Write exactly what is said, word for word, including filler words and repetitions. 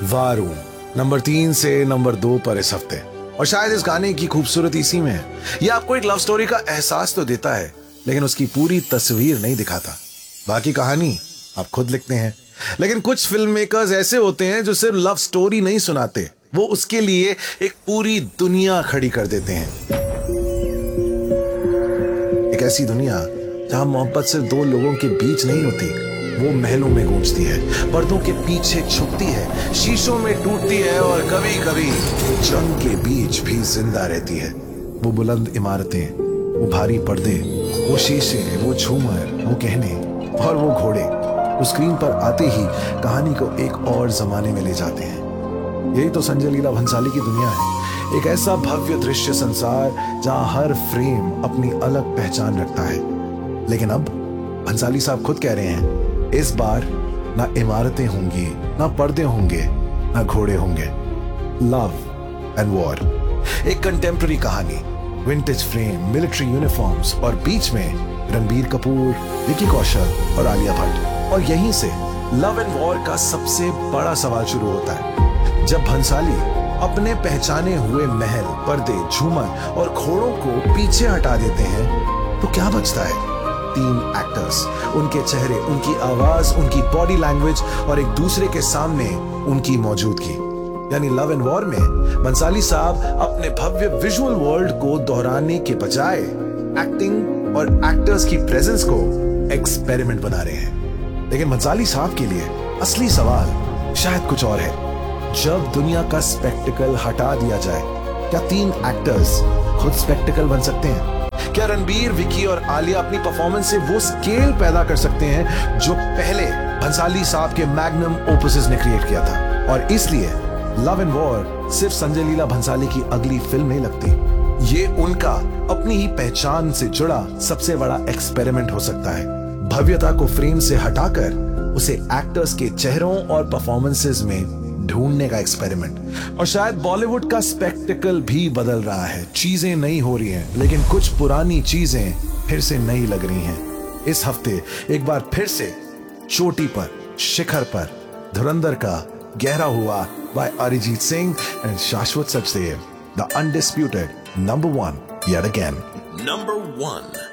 वारू नंबर तीन से नंबर दो पर इस हफ्ते। और शायद इस गाने की खूबसूरती इसी में है। ये आपको एक लव स्टोरी का एहसास तो देता है, लेकिन उसकी पूरी तस्वीर नहीं दिखाता। बाकी कहानी आप खुद लिखते हैं। लेकिन कुछ फिल्म मेकर्स ऐसे होते हैं जो सिर्फ लव स्टोरी नहीं सुनाते, वो उसके लिए एक पूरी दुनिया खड़ी कर देते हैं। एक ऐसी दुनिया जहां मोहब्बत सिर्फ दो लोगों के बीच नहीं होती, वो महलों में गूंजती है, पर्दों के पीछे छुपती है, शीशों में टूटती है और कभी कभी जंग के बीच भी जिंदा रहती है। वो बुलंद इमारतें, वो भारी पर्दे, वो शीशे, वो झूमर, वो गहने और वो घोड़े उस स्क्रीन पर आते ही कहानी को एक और जमाने में ले जाते हैं। यही तो संजय लीला भंसाली की दुनिया है। एक ऐसा भव्य दृश्य संसार जहां हर फ्रेम अपनी अलग पहचान रखता है। लेकिन अब भंसाली साहब खुद कह रहे हैं, इस बार ना इमारतें होंगी, ना पर्दे होंगे, ना घोड़े होंगे। लव एंड वॉर, एक कंटेम्पररी कहानी, विंटेज फ्रेम, मिलिट्री यूनिफॉर्म्स और बीच में रणबीर कपूर, विकी कौशल और आलिया भट्ट। और यहीं से लव एंड वॉर का सबसे बड़ा सवाल शुरू होता है। जब भंसाली अपने पहचाने हुए महल, पर्दे, झूमर और घोड़ों को पीछे हटा देते हैं तो क्या बचता है? तीन एक्टर्स, उनके चेहरे, उनकी आवाज, उनकी बॉडी लैंग्वेज और एक दूसरे के सामने उनकी मौजूदगी। यानी लव एंड वॉर में भंसाली साहब अपने भव्य विजुअल वर्ल्ड को दोहराने के बजाय एक्टिंग और एक्टर्स की प्रेजेंस को एक्सपेरिमेंट बना रहे हैं। लेकिन भंसाली साहब के लिए असली सवाल शायद कुछ और है। जब दुनिया का स्पेक्टिकल हटा दिया जाए, क्या तीन एक्टर्स खुद स्पेक्टिकल बन सकते हैं? क्या रणबीर, विकी और आलिया अपनी परफॉर्मेंस से वो स्केल पैदा कर सकते हैं जो पहले भंसाली साहब के मैग्नम ओपसेस ने क्रिएट किया था? और इसलिए लव एंड वॉर सिर्फ संजय लीला भंसाली की अगली फिल्म नहीं लगती, ये उनका अपनी ही पहचान से जुड़ा सबसे बड़ा एक्सपेरिमेंट हो सकता है। भव्यता को फ्रेम से हटाकर उसे एक्टर्स के चेहरों और परफॉर्मेंसेस में ढूंढने का एक्सपेरिमेंट। और शायद बॉलीवुड का स्पेक्टिकल भी बदल रहा है। चीजें नई हो रही हैं, लेकिन कुछ पुरानी चीजें फिर से नई लग रही हैं। इस हफ्ते एक बार फिर से चोटी पर, शिखर पर धुरंधर का गहरा हुआ बाय अरिजीत सिंह एंड शाश्वत Sachdev, the undisputed number one yet again. Number one.